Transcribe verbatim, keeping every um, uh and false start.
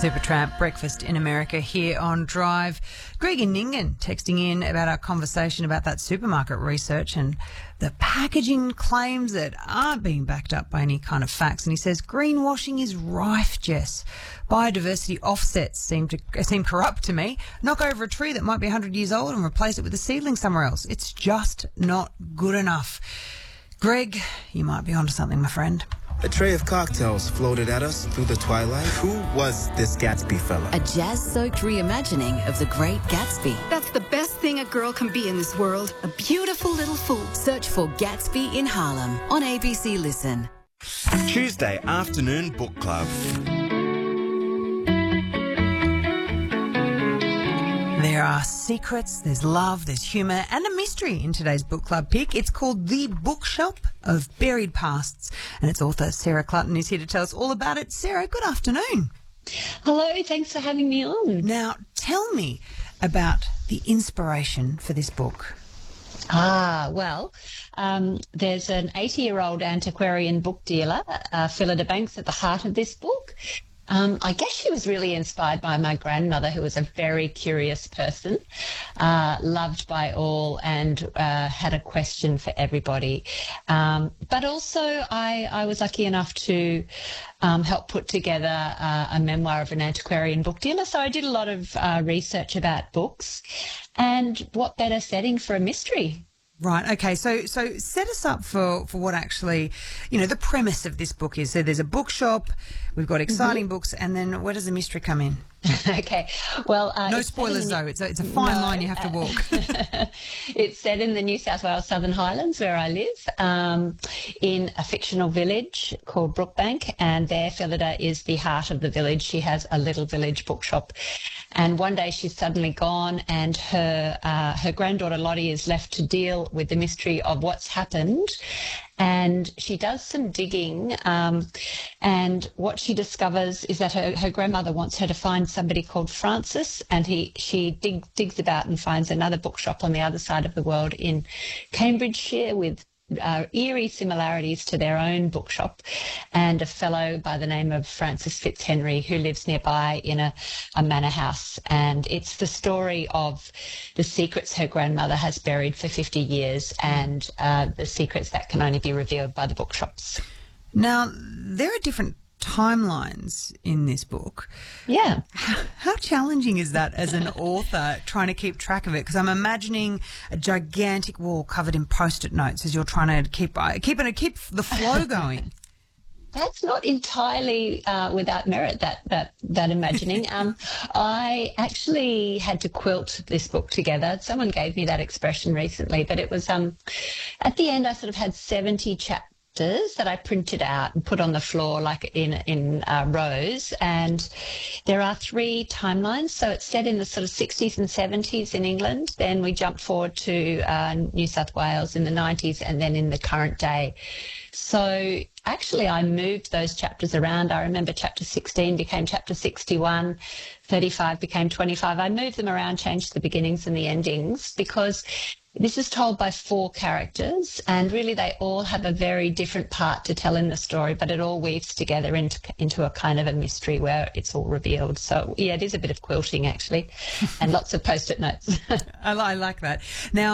Supertramp, Breakfast in America here on Drive. Greg in Nyngan texting in about our conversation about that supermarket research and the packaging claims that aren't being backed up by any kind of facts. And he says, greenwashing is rife, Jess. Biodiversity offsets seem to seem corrupt to me. Knock over a tree that might be one hundred years old and replace it with a seedling somewhere else. It's just not good enough. Greg, you might be onto something, my friend. A tray of cocktails floated at us through the twilight. Who was this Gatsby fella? A jazz-soaked reimagining of The Great Gatsby. That's the best thing a girl can be in this world. A beautiful little fool. Search for Gatsby in Harlem on A B C Listen. Tuesday afternoon book club. There are secrets, there's love, there's humour and a mystery in today's book club pick. It's called The Bookshop of Buried Pasts and its author Sarah Clutton is here to tell us all about it. Sarah, good afternoon. Hello, thanks for having me on. Now, tell me about the inspiration for this book. Ah, well, um, there's an eighty-year-old antiquarian book dealer, uh, Phillida Banks, at the heart of this book. Um, I guess she was really inspired by my grandmother, who was a very curious person, uh, loved by all and uh, had a question for everybody. Um, but also I, I was lucky enough to um, help put together uh, a memoir of an antiquarian book dealer. So I did a lot of uh, research about books, and what better setting for a mystery? Right, okay, so so set us up for, for what actually, you know, the premise of this book is. So there's a bookshop, we've got exciting mm-hmm. books, and then where does the mystery come in? Okay, well... Uh, no spoilers, though. It's a, it's a fine no, line you have to walk. It's set in the New South Wales Southern Highlands, where I live, um, in a fictional village called Brookbank, and there Phillida is the heart of the village. She has a little village bookshop. And one day she's suddenly gone, and her uh, her granddaughter Lottie is left to deal with the mystery of what's happened. And she does some digging, um, and what she discovers is that her, her grandmother wants her to find somebody called Francis, and he she dig, digs about and finds another bookshop on the other side of the world in Cambridgeshire with Uh, eerie similarities to their own bookshop, and a fellow by the name of Francis Fitzhenry who lives nearby in a, a manor house. And it's the story of the secrets her grandmother has buried for fifty years and uh, the secrets that can only be revealed by the bookshops. Now, there are different timelines in this book. Yeah. How, how challenging is that as an author trying to keep track of it? Because I'm imagining a gigantic wall covered in post-it notes as you're trying to keep uh, keep it keep the flow going. That's not entirely uh, without merit, that that that imagining. Um, I actually had to quilt this book together. Someone gave me that expression recently, but it was um, at the end I sort of had seventy chapters that I printed out and put on the floor like in in uh, rows, and there are three timelines. So it's set in the sort of sixties and seventies in England, then we jump forward to uh, New South Wales in the nineties, and then in the current day. So actually I moved those chapters around. I remember chapter sixteen became chapter sixty-one, thirty-five became twenty-five. I moved them around, changed the beginnings and the endings, because this is told by four characters, and really they all have a very different part to tell in the story, but it all weaves together into, into a kind of a mystery where it's all revealed. So, yeah, it is a bit of quilting, actually, and lots of post-it notes. I, I like that. Now,